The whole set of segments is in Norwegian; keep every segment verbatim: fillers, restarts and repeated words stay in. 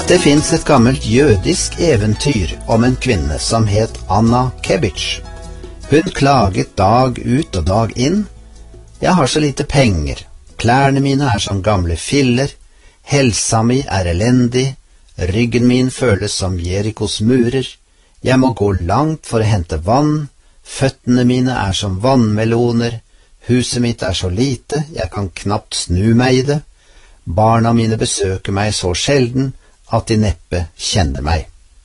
Det finns et gammelt jødisk eventyr om en kvinne som het Anna Kebich. Hun klaget dag ut og dag inn. Jeg har så lite penger, klærne mine er som gamle filler, helsa mi er elendig, ryggen min føles som Jerikos murer, jeg må gå langt for å hente vann, føttene mine er som vannmeloner, huset mitt er så lite, jeg kan knapt snu meg i det, barna mine besøker meg så sjelden, at de neppe kjenner meg.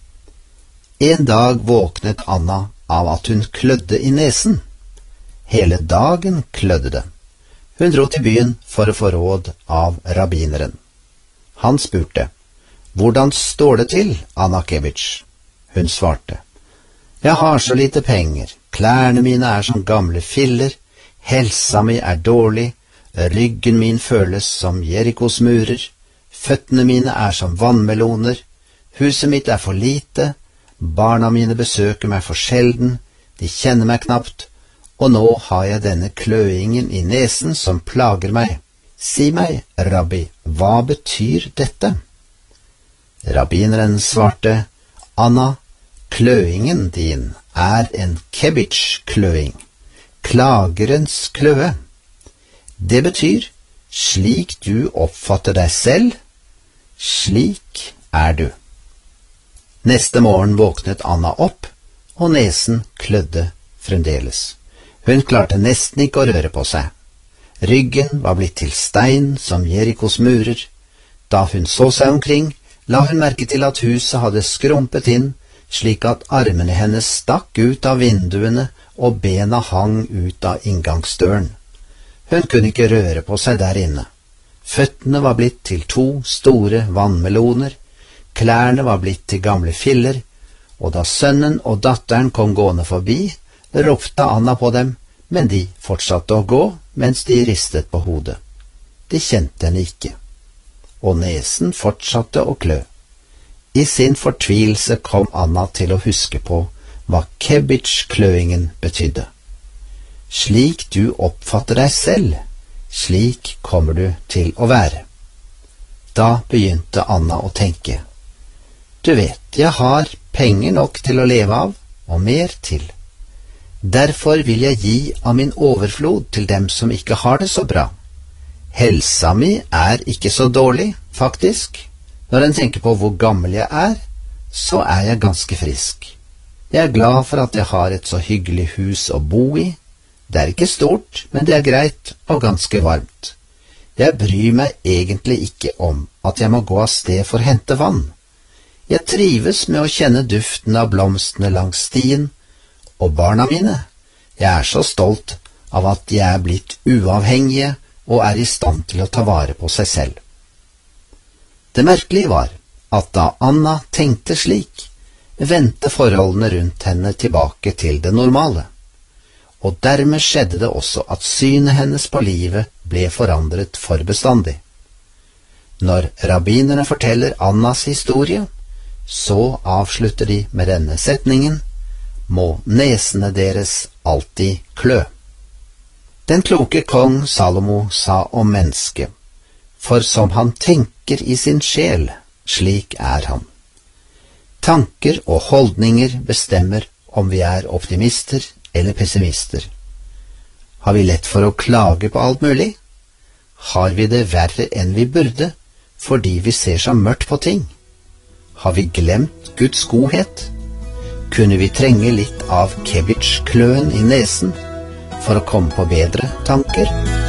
En dag våknet Anna av at hun klødde i nesen. Hele dagen klødde det. Hun dro til byen for å få råd av rabbineren. Han spurte, «Hvordan står det til, Anna Kebich?» Hun svarte, «Jeg har så lite penger, klærne mine er som gamle filler, helsa mi er dårlig, ryggen min føles som Jerikos murer, føttene mine er som vannmeloner, huset mitt er for lite, barna mine besøker meg for sjelden, de kjenner meg knapt, og nå har jeg denne kløingen i nesen som plager meg. Si meg, rabbi, hva betyr dette?» Rabbineren svarte, «Anna, kløingen din er en Kebich-kløing, klagerens kløe. Det betyr, slik du oppfatter deg selv, slik er du.» Neste morgen våknet Anna opp, og nesen klødde fremdeles. Hun klarte nesten ikke å røre på seg. Ryggen var blitt til stein som Jerikos murer. Da hun så seg omkring, la hun merke til at huset hadde skrumpet inn, slik at armene hennes stakk ut av vinduene og bena hang ut av inngangsdøren. Hun kunne ikke røre på seg der inne. Føttene var blitt til to store vannmeloner, klærne var blitt til gamle filler, og da sønnen og datteren kom gående forbi, ropte Anna på dem, men de fortsatte å gå mens de ristet på hodet. De kjente henne ikke, og nesen fortsatte å klø. I sin fortvilelse kom Anna til å huske på hva Kebich-kløingen betydde. Slik du oppfatter deg selv, slik kommer du til å være. Da begynte Anna å tenke. Du vet, jeg har penger nok til å leve av, og mer til. Derfor vil jeg gi av min overflod til dem som ikke har det så bra. Helsa mi er ikke så dårlig, faktisk. Når en tenker på hvor gammel jeg er, så er jeg ganske frisk. Jeg er glad for at jeg har et så hyggelig hus å bo i. Det er ikke stort, men det er greit og ganske varmt. Jeg bryr meg egentlig ikke om at jeg må gå av sted for å hente vann. Jeg trives med å kjenne duften av blomstene langs stien, og barna mine, jeg er så stolt av at de er blitt uavhengige og er i stand til å ta vare på seg selv. Det merkelige var at da Anna tenkte slik, vendte forholdene rundt henne tilbake til det normale, og dermed skjedde det også at synet hennes på livet ble forandret for bestandig. Når rabbinerne forteller Annas historie, så avslutter de med denne setningen, må nesene deres alltid klø. Den kloke kong Salomo sa om mennesket, for som han tenker i sin sjel, slik er han. Tanker og holdninger bestemmer om vi er optimister eller pessimister. Har vi lett for å klage på alt mulig? Har vi det verre enn vi burde, fordi vi ser så mørkt på ting? Har vi glemt Guds godhet? Kunne vi trenge litt av Kebich-kløen i nesen for å komme på bedre tanker?